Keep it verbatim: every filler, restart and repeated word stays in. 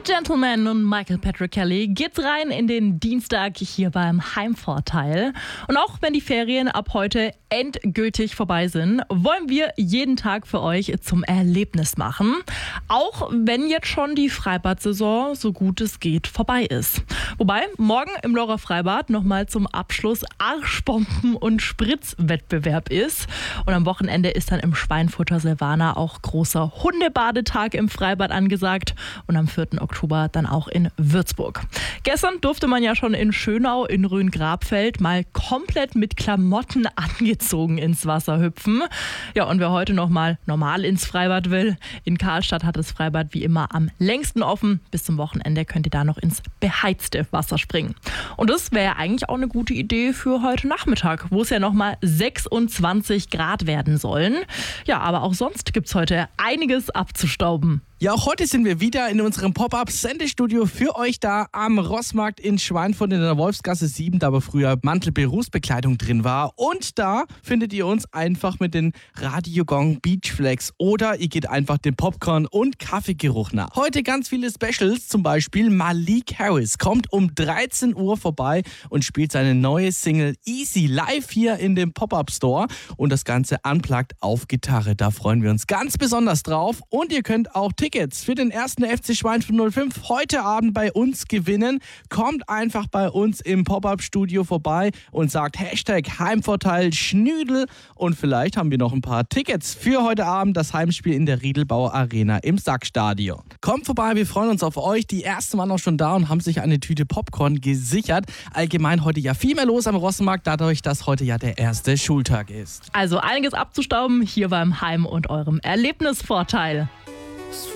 Mit Gentleman und Michael Patrick Kelly geht's rein in den Dienstag hier beim Heimvorteil. Und auch wenn die Ferien ab heute endgültig vorbei sind, wollen wir jeden Tag für euch zum Erlebnis machen. Auch wenn jetzt schon die Freibad-Saison so gut es geht vorbei ist. Wobei morgen im Lora Freibad nochmal zum Abschluss Arschbomben- und Spritzwettbewerb ist. Und am Wochenende ist dann im Schweinfurter Silvaner auch großer Hundebadetag im Freibad angesagt. Und am vierten Oktober dann auch in Würzburg. Gestern durfte man ja schon in Schönau in Rhön-Grabfeld mal komplett mit Klamotten angezogen ins Wasser hüpfen. Ja, und wer heute noch mal normal ins Freibad will, in Karlstadt hat das Freibad wie immer am längsten offen. Bis zum Wochenende könnt ihr da noch ins beheizte Wasser springen. Und das wäre ja eigentlich auch eine gute Idee für heute Nachmittag, wo es ja noch mal sechsundzwanzig Grad werden sollen. Ja, aber auch sonst gibt es heute einiges abzustauben. Ja, auch heute sind wir wieder in unserem Pop-Up-Sendestudio für euch da am Rossmarkt in Schweinfurt in der Wolfsgasse sieben, da wo früher Mantelberufsbekleidung drin war. Und da findet ihr uns einfach mit den Radiogong Beachflex oder ihr geht einfach dem Popcorn- und Kaffeegeruch nach. Heute ganz viele Specials, zum Beispiel Malik Harris kommt um dreizehn Uhr vorbei und spielt seine neue Single Easy live hier in dem Pop-Up-Store und das Ganze unplugged auf Gitarre. Da freuen wir uns ganz besonders drauf und ihr könnt auch Tickets für den ersten F C Schweinfurt null fünf heute Abend bei uns gewinnen. Kommt einfach bei uns im Pop-Up-Studio vorbei und sagt Hashtag Heimvorteil Schnüdel und vielleicht haben wir noch ein paar Tickets für heute Abend, das Heimspiel in der Riedelbauer Arena im Sackstadion. Kommt vorbei, wir freuen uns auf euch. Die ersten waren auch schon da und haben sich eine Tüte Popcorn gesichert. Allgemein heute ja viel mehr los am Rossenmarkt, dadurch, dass heute ja der erste Schultag ist. Also einiges abzustauben hier beim Heim und eurem Erlebnisvorteil.